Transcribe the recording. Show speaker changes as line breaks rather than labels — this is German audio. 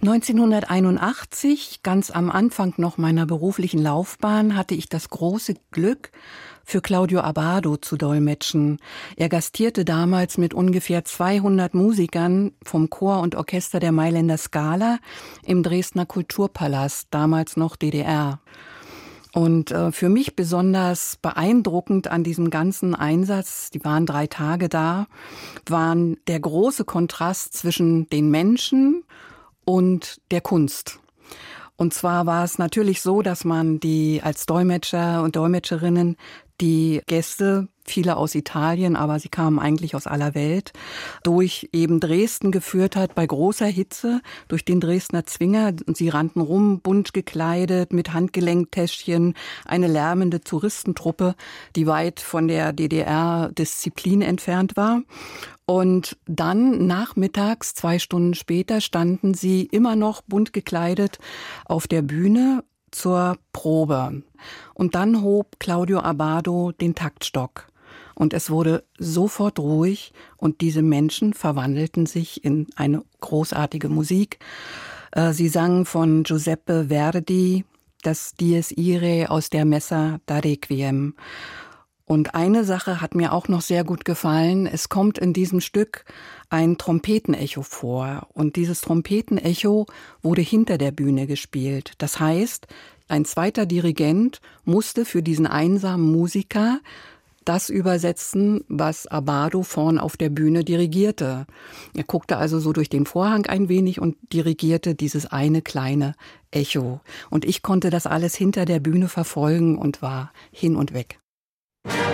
1981, ganz am Anfang noch meiner beruflichen Laufbahn, hatte ich das große Glück, für Claudio Abbado zu dolmetschen. Er gastierte damals mit ungefähr 200 Musikern vom Chor und Orchester der Mailänder Scala im Dresdner Kulturpalast, damals noch DDR. Und für mich besonders beeindruckend an diesem ganzen Einsatz, die waren 3 Tage da, waren der große Kontrast zwischen den Menschen und der Kunst. Und zwar war es natürlich so, dass man die als Dolmetscher und Dolmetscherinnen die Gäste, viele aus Italien, aber sie kamen eigentlich aus aller Welt, durch eben Dresden geführt hat, bei großer Hitze, durch den Dresdner Zwinger. Und sie rannten rum, bunt gekleidet, mit Handgelenktäschchen, eine lärmende Touristentruppe, die weit von der DDR-Disziplin entfernt war. Und dann nachmittags, 2 Stunden später, standen sie immer noch bunt gekleidet auf der Bühne zur Probe. Und dann hob Claudio Abbado den Taktstock. Und es wurde sofort ruhig und diese Menschen verwandelten sich in eine großartige Musik. Sie sangen von Giuseppe Verdi das Dies Irae aus der Messa da Requiem. Und eine Sache hat mir auch noch sehr gut gefallen. Es kommt in diesem Stück ein Trompetenecho vor. Und dieses Trompetenecho wurde hinter der Bühne gespielt. Das heißt, ein zweiter Dirigent musste für diesen einsamen Musiker das übersetzen, was Abbado vorn auf der Bühne dirigierte. Er guckte also so durch den Vorhang ein wenig und dirigierte dieses eine kleine Echo. Und ich konnte das alles hinter der Bühne verfolgen und war hin und weg.